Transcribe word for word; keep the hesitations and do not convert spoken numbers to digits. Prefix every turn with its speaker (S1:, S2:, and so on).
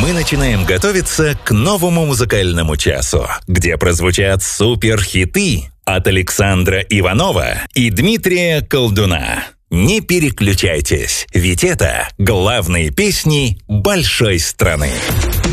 S1: мы начинаем готовиться к новому музыкальному часу, где прозвучат суперхиты от Александра Иванова и Дмитрия Колдуна. Не переключайтесь, ведь это главные песни большой страны.